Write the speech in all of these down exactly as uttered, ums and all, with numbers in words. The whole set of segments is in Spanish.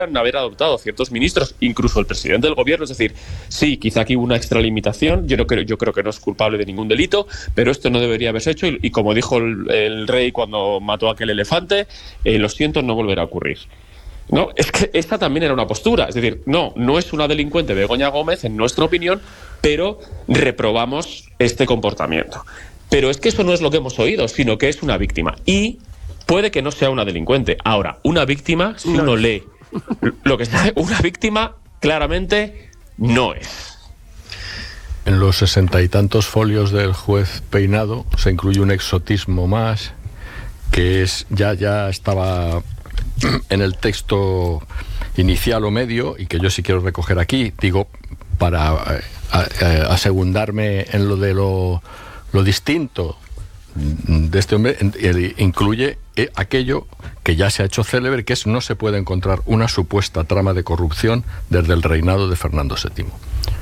haber adoptado ciertos ministros, incluso el presidente del gobierno. Es decir, sí, quizá aquí hubo una extralimitación, yo, no creo, yo creo que no es culpable de ningún delito, pero esto no debería haberse hecho y, y como dijo el, el rey cuando mató a aquel elefante, eh, lo siento, no volverá a ocurrir. No, es que esta también era una postura, es decir, no, no es una delincuente Begoña Gómez, en nuestra opinión, pero reprobamos este comportamiento. Pero es que eso no es lo que hemos oído, sino que es una víctima. Y puede que no sea una delincuente. Ahora, una víctima, si uno lee lo que está, una víctima claramente no es. En los sesenta y tantos folios del juez Peinado se incluye un exotismo más que es ya ya estaba en el texto inicial o medio y que yo sí quiero recoger aquí, digo, para eh, eh, asegundarme en lo de lo, lo distinto de este hombre, incluye aquello que ya se ha hecho célebre, que es: no se puede encontrar una supuesta trama de corrupción desde el reinado de Fernando séptimo.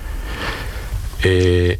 Eh,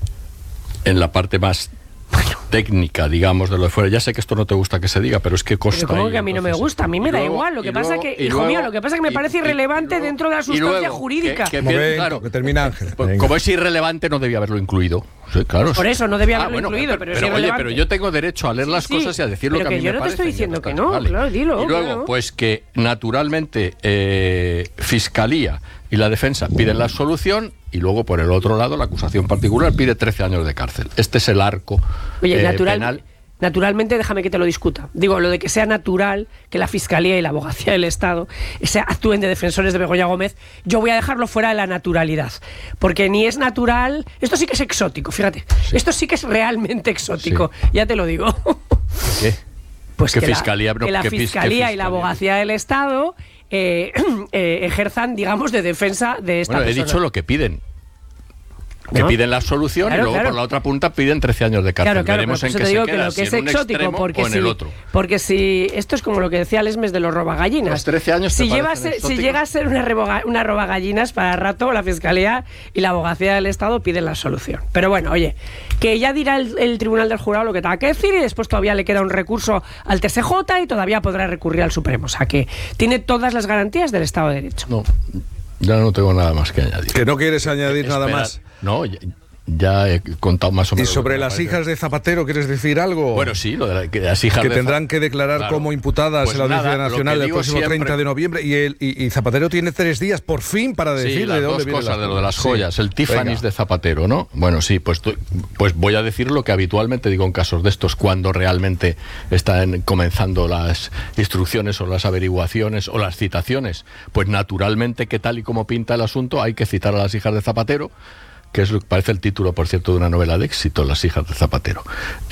en la parte más técnica, digamos, de lo de fuera, ya sé que esto no te gusta que se diga, pero es que consta. Pero ¿cómo ahí, que a mí entonces, no me gusta? A mí me da luego, igual. Lo que pasa luego, que, hijo luego, mío, lo que pasa es que me parece y, irrelevante y, dentro de la sustancia luego, jurídica. Que, que, Momento, claro, que termina Ángel. Pues, como es irrelevante, no debía haberlo incluido. Sí, claro. Por eso no debía ah, haberlo bueno, incluido, pero, pero, pero es oye, irrelevante. pero yo tengo derecho a leer Sí, las sí, cosas y a decir lo que a mí que yo me no te parece. estoy diciendo que no, vale. claro, dilo. Y luego, claro. pues que naturalmente eh, Fiscalía y la defensa piden la absolución y luego por el otro lado la acusación particular pide trece años de cárcel. Este es el arco Oye, eh, natural, penal. Naturalmente, déjame que te lo discuta. Digo, lo de que sea natural que la Fiscalía y la Abogacía del Estado se actúen de defensores de Begoña Gómez, yo voy a dejarlo fuera de la naturalidad. Porque ni es natural... Esto sí que es exótico, fíjate. Sí. Esto sí que es realmente exótico. Sí. Ya te lo digo. ¿Qué? Pues que, que fiscalía, la, que la que Fiscalía fiscalía y la Abogacía del Estado eh, eh, ejerzan, digamos, de defensa de esta bueno, persona. He dicho lo que piden. Que ¿no? Piden la absolución, claro, y luego claro. por la otra punta piden trece años de cárcel. Claro, claro, Veremos en qué qué te se digo queda, que lo que si es en un exótico, porque o en si, el otro. Porque si esto es como lo que decía Lesmes de los robagallinas. Los trece años si, te lleva ser, si llega a ser una, reboga, una robagallinas, para rato la Fiscalía y la Abogacía del Estado piden la solución. Pero bueno, oye, que ya dirá el, el Tribunal del Jurado lo que tenga que decir y después todavía le queda un recurso al T S J y todavía podrá recurrir al Supremo. O sea que tiene todas las garantías del Estado de Derecho. No, ya no tengo nada más que añadir. ¿Que no quieres añadir Espera, nada más? No, ya, ya he contado más o menos. ¿Y sobre las parece. hijas de Zapatero quieres decir algo? Bueno, sí, lo de la, que las hijas que de tendrán que declarar claro. como imputadas pues en la Audiencia nada, Nacional el próximo siempre... treinta de noviembre y, el, y, y Zapatero tiene tres días por fin para decir sí, las de dónde dos vienen cosas las de lo de las joyas, sí. el Tiffany's de Zapatero, ¿no? Bueno, sí, pues, pues voy a decir lo que habitualmente digo en casos de estos, cuando realmente están comenzando las instrucciones o las averiguaciones o las citaciones. Pues naturalmente que tal y como pinta el asunto hay que citar a las hijas de Zapatero, que es lo que parece el título, por cierto, de una novela de éxito, Las hijas de Zapatero.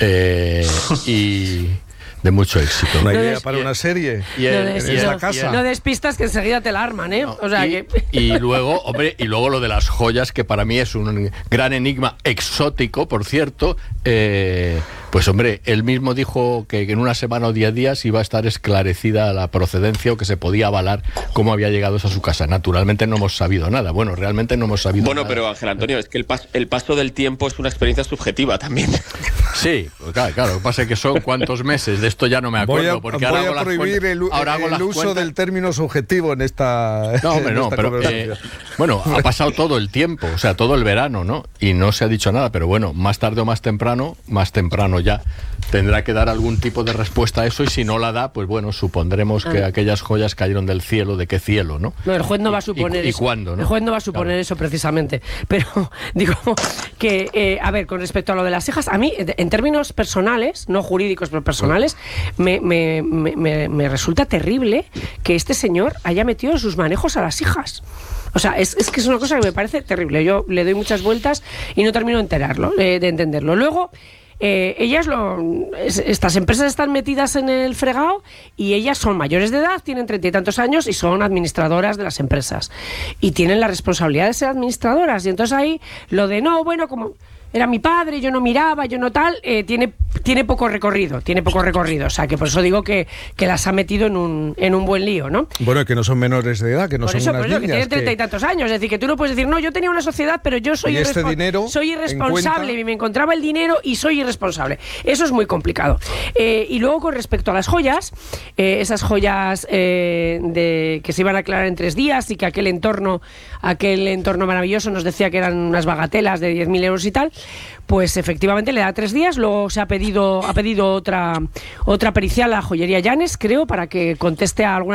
Eh, y... de mucho éxito. Una idea para una serie. Y el, no, des, no, casa. no despistas que enseguida te la arman, ¿eh? No, o sea y, que... y luego, hombre, y luego lo de las joyas, que para mí es un gran enigma exótico, por cierto. Eh, pues hombre, él mismo dijo que en una semana o diez días iba a estar esclarecida la procedencia o que se podía avalar cómo había llegado a su casa. Naturalmente no hemos sabido nada. Bueno, realmente no hemos sabido bueno, nada. Bueno, pero Ángel Antonio, es que el, pas el paso del tiempo es una experiencia subjetiva también. Sí, claro, claro. Lo que pasa es que son cuántos meses. De esto ya no me acuerdo. Voy a, porque voy ahora a hago prohibir las el, ahora hago el las uso cuentas. del término subjetivo en esta. No, hombre, no, pero eh, bueno, ha pasado todo el tiempo, o sea, todo el verano, ¿no? Y no se ha dicho nada, pero bueno, más tarde o más temprano, más temprano ya, tendrá que dar algún tipo de respuesta a eso, y si no la da, pues bueno, supondremos ah. que aquellas joyas cayeron del cielo. ¿De qué cielo, no? No, el juez no va a suponer y, y, eso. ¿Y cuándo, no? El juez no va a suponer claro. eso precisamente. Pero digo que, eh, a ver, con respecto a lo de las hijas, a mí, en términos personales, no jurídicos, pero personales, me, me, me, me, me resulta terrible que este señor haya metido en sus manejos a las hijas. O sea, es, es que es una cosa que me parece terrible. Yo le doy muchas vueltas y no termino de enterarlo, eh, de entenderlo. Luego, eh, ellas lo, es, estas empresas están metidas en el fregado y ellas son mayores de edad, tienen treinta y tantos años y son administradoras de las empresas. Y tienen la responsabilidad de ser administradoras. Y entonces ahí lo de no, bueno, como... era mi padre, yo no miraba, yo no tal, eh, tiene, tiene poco recorrido, tiene poco recorrido. O sea, que por eso digo que, que las ha metido en un, en un buen lío, ¿no? Bueno, que no son menores de edad, que no por son eso, unas por eso, niñas. que tienen treinta y tantos años. Es decir, que tú no puedes decir, no, yo tenía una sociedad, pero yo soy, y este irrespo dinero soy irresponsable cuenta... y me encontraba el dinero y soy irresponsable. Eso es muy complicado. Eh, y luego, con respecto a las joyas, eh, esas joyas eh, de, que se iban a aclarar en tres días y que aquel entorno, aquel entorno maravilloso nos decía que eran unas bagatelas de diez mil euros y tal, pues efectivamente le da tres días. Luego se ha pedido, ha pedido otra, otra pericial a Joyería Llanes, creo, para que conteste a alguna